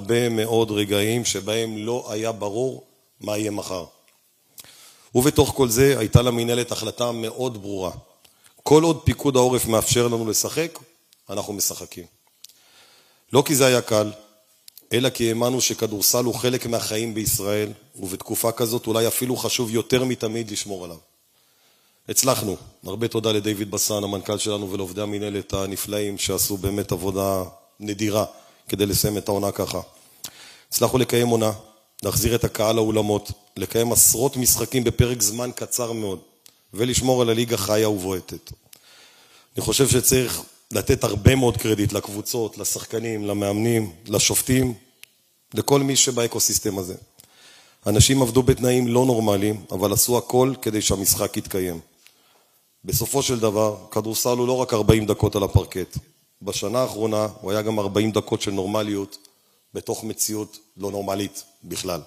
הרבה מאוד רגעים שבהם לא היה ברור מה יהיה מחר. ובתוך כל זה הייתה למנהלת החלטה מאוד ברורה. כל עוד פיקוד העורף מאפשר לנו לשחק, אנחנו משחקים. לא כי זה היה קל, אלא כי האמנו שכדורסל הוא חלק מהחיים בישראל, ובתקופה כזאת אולי אפילו חשוב יותר מתמיד לשמור עליו. הצלחנו. הרבה תודה לדיוויד בסן, המנכ"ל שלנו, ולעובדי המנהלת הנפלאים שעשו באמת עבודה נדירה כדי לסיים את העונה ככה. הצלחנו לקיים עונה, להחזיר את הקהל לאולמות, לקיים עשרות משחקים בפרק זמן קצר מאוד, ולשמור על הליגה חיה ובועטת. אני חושב שצריך לתת הרבה מאוד קרדיט לקבוצות, לשחקנים, למאמנים, לשופטים, לכל מי שבאקוסיסטם הזה. אנשים עבדו בתנאים לא נורמליים, אבל עשו הכל כדי שהמשחק יתקיים. בסופו של דבר, כדורסל הוא לא רק 40 דקות על הפרקט. בשנה האחרונה הוא היה גם 40 דקות של נורמליות, בתוך מציאות לא נורמלית בכלל.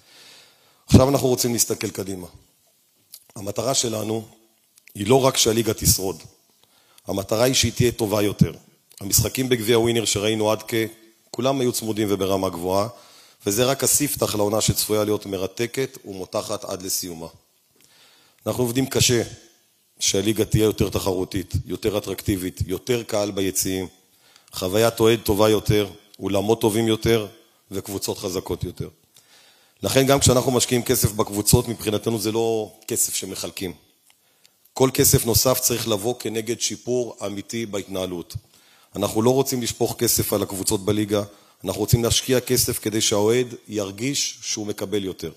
עכשיו אנחנו רוצים להסתכל קדימה. המטרה שלנו היא לא רק שהליגה תשרוד. המטרה היא שהיא תהיה טובה יותר. המשחקים בגביע ווינר שראינו עד כולם היו צמודים וברמה גבוהה, וזה רק הספתח לעונה שצפויה להיות מרתקת ומותחת עד לסיומה. אנחנו עובדים קשה שהליגה תהיה יותר תחרותית, יותר אטרקטיבית, יותר קהל ביציעים, חוויית אוהד טובה יותר, אולמות טובים יותר וקבוצות חזקות יותר. לכן גם כשאנחנו משקיעים כסף בקבוצות, מבחינתנו זה לא כסף שמחלקים. כל כסף נוסף צריך לבוא כנגד שיפור אמיתי בהתנהלות. אנחנו לא רוצים לשפוך כסף על הקבוצות בליגה, אנחנו רוצים להשקיע כסף כדי שהאוהד ירגיש שהוא מקבל יותר.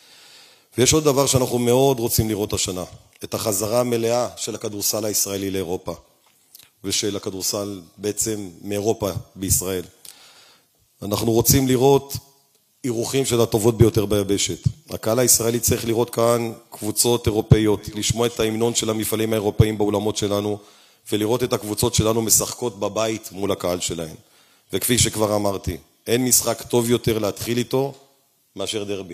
ויש עוד דבר שאנחנו מאוד רוצים לראות השנה, את החזרה המלאה של הכדורסל הישראלי לאירופה, ושל הכדורסל בעצם מאירופה בישראל. אנחנו רוצים לראות אירוחים של הטובות ביותר ביבשת. הקהל הישראלי צריך לראות כאן קבוצות אירופאיות, לשמוע את ההמנון של המפעלים האירופאים באולמות שלנו, ולראות את הקבוצות שלנו משחקות בבית מול הקהל שלהן. וכפי שכבר אמרתי, אין משחק טוב יותר להתחיל איתו מאשר דרבי.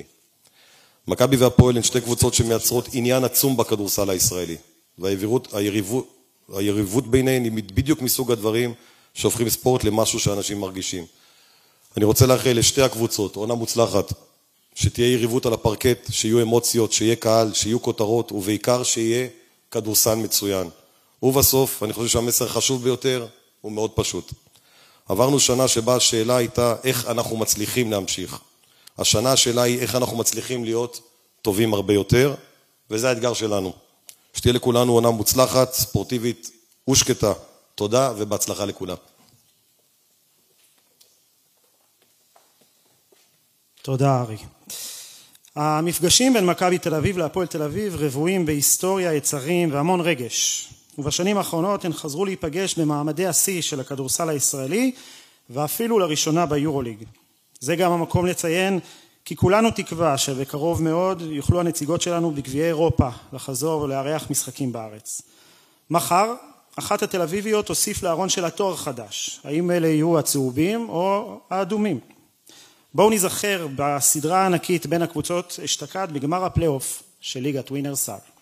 מכבי והפועל הן שתי קבוצות שמייצרות עניין עצום בכדורסל הישראלי, והיריבות ביניהן היא בדיוק מסוג הדברים שהופכים ספורט למשהו שאנשים מרגישים. אני רוצה לאחל לשתי הקבוצות, עונה מוצלחת, שתהיה יריבות על הפרקט, שיהיו אמוציות, שיהיה קהל, שיהיו כותרות, ובעיקר שיהיה כדורסל מצוין. ובסוף, אני חושב שהמסר חשוב ביותר, הוא מאוד פשוט. עברנו שנה שבה השאלה הייתה איך אנחנו מצליחים להמשיך. השנה השאלה היא איך אנחנו מצליחים להיות טובים הרבה יותר, וזה האתגר שלנו. שתהיה לכולנו עונה מוצלחת, ספורטיבית ושקטה. תודה ובהצלחה לכולם. תודה ארי. המפגשים בין מכבי תל אביב להפועל תל אביב רבועים בהיסטוריה, יצרים והמון רגש. ובשנים האחרונות הן חזרו להיפגש במעמדי השיא של הכדורסל הישראלי, ואפילו לראשונה ביורוליג. זה גם המקום לציין כי כולנו תקווה שבקרוב מאוד יוכלו הנציגות שלנו בגביעי אירופה לחזור ולארח משחקים בארץ. מחר, אחת התל אביביות תוסיף לארון של התואר חדש. האם אלה יהיו הצהובים או האדומים? בואו נזכר בסדרה הענקית בין הקבוצות אשתקד בגמר הפלייאוף של ליגת ווינר סל.